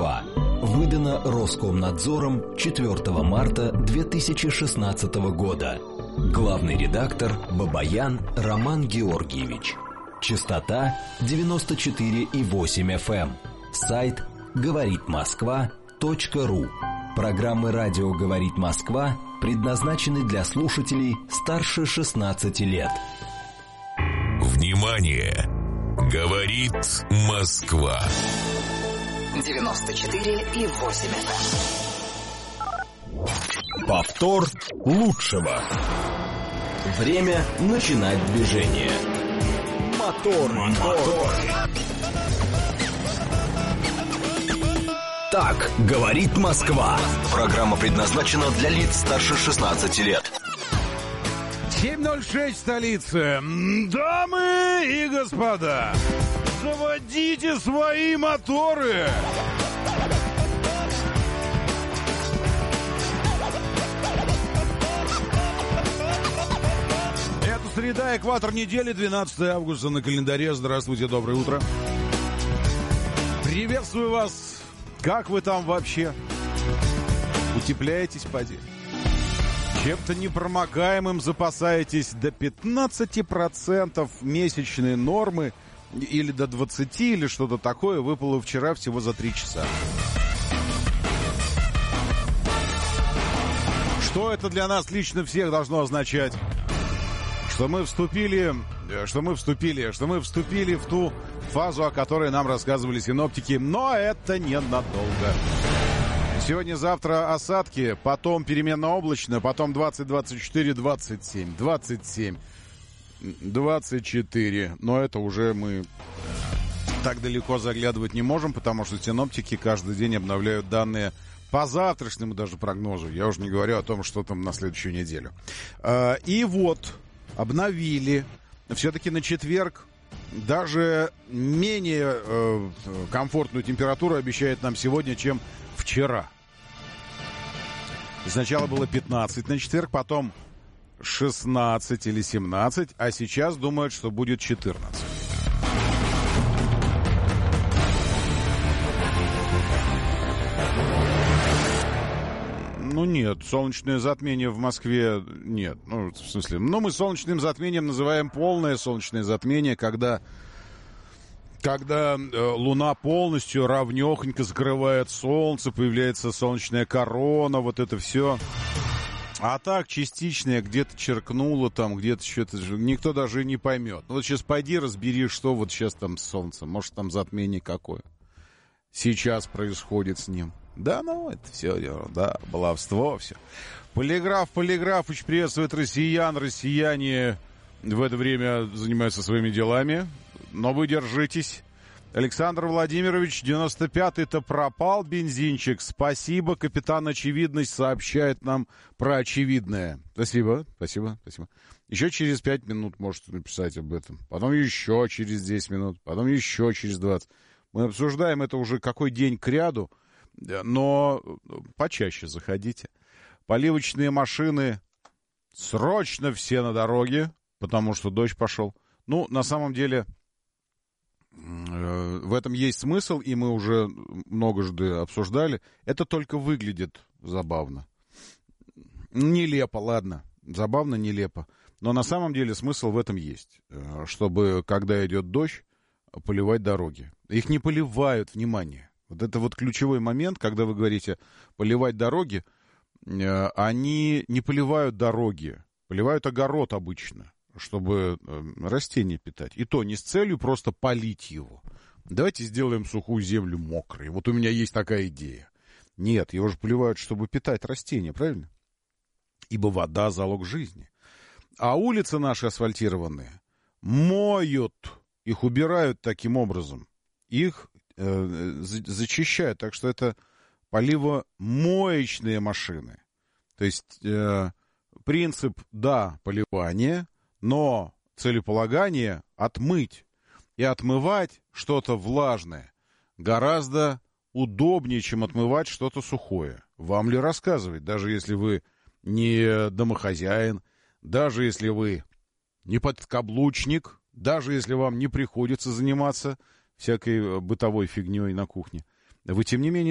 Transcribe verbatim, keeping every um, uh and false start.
Москва». Выдано Роскомнадзором четвёртого марта две тысячи шестнадцатого года. Главный редактор Бабаян Роман Георгиевич. Частота девяносто четыре и восемь эф эм. Сайт говорит москва точка ру. Программы «Радио говорит Москва» предназначены для слушателей старше шестнадцати лет. Внимание! Говорит Москва. девяносто четыре и восемь эф эм. Повтор лучшего. Время начинать движение. Мотор, мотор. Так говорит Москва. Программа предназначена для лиц старше шестнадцати лет. семь ноль шесть, столица. Дамы и господа, заводите свои моторы. Это среда, экватор недели, двенадцатого августа на календаре. Здравствуйте, доброе утро. Приветствую вас. Как вы там вообще? Утепляетесь, поди? Чем-то непромокаемым запасаетесь? До пятнадцати процентов месячной нормы или до двадцати, или что-то такое выпало вчера всего за три часа. Что это для нас лично всех должно означать? Что мы вступили, что мы вступили, что мы вступили в ту фазу, о которой нам рассказывали синоптики, но это ненадолго. Сегодня-завтра осадки, потом переменно-облачно, потом двадцать, двадцать четыре, двадцать семь, двадцать семь, двадцать четыре. Но это уже мы так далеко заглядывать не можем, потому что синоптики каждый день обновляют данные по завтрашнему даже прогнозу. Я уже не говорю о том, что там на следующую неделю. И вот, обновили. Все-таки на четверг даже менее э, комфортную температуру обещает нам сегодня, чем вчера. Сначала было пятнадцать на четверг, потом шестнадцать или семнадцать, а сейчас думают, что будет четырнадцать. Ну нет, солнечное затмение в Москве нет. Ну, в смысле, ну мы солнечным затмением называем полное солнечное затмение, когда, когда э, Луна полностью равнёхонько закрывает солнце, появляется солнечная корона, вот это все. А так, частичное, где-то черкнуло там, где-то что-то, никто даже и не поймет. Ну вот сейчас пойди разбери, что вот сейчас там с солнцем, может там затмение какое сейчас происходит с ним. Да, ну, это все ерунда, баловство, все. Полиграф Полиграфыч приветствует россиян. Россияне в это время занимаются своими делами. Но вы держитесь. Александр Владимирович, девяносто пятый-то пропал бензинчик. Спасибо, капитан Очевидность сообщает нам про очевидное. Спасибо, спасибо, спасибо. Еще через пять минут можете написать об этом. Потом еще через десять минут. Потом еще через двадцать. Мы обсуждаем это уже какой день кряду. Но почаще заходите. Поливочные машины срочно все на дороге, потому что дождь пошел. Ну, на самом деле, в этом есть смысл, и мы уже многожды обсуждали. Это только выглядит забавно. Нелепо, ладно. Забавно, нелепо. Но на самом деле смысл в этом есть. Чтобы, когда идет дождь, поливать дороги. Их не поливают, внимание. Вот это вот ключевой момент, когда вы говорите поливать дороги, э, они не поливают дороги, поливают огород обычно, чтобы э, растения питать. И то не с целью просто полить его. Давайте сделаем сухую землю мокрой. Вот у меня есть такая идея. Нет, его же поливают, чтобы питать растения, правильно? Ибо вода — залог жизни. А улицы наши асфальтированные моют, их убирают таким образом. Их зачищают, так что это поливомоечные машины. То есть э, принцип, да, поливание, но целеполагание отмыть. И отмывать что-то влажное гораздо удобнее, чем отмывать что-то сухое. Вам ли рассказывать, даже если вы не домохозяин, даже если вы не подкаблучник, даже если вам не приходится заниматься всякой бытовой фигней на кухне, вы, тем не менее,